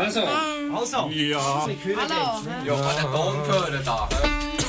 Also. Also. Ja. Hallo. Ja, kann den Ton hören da.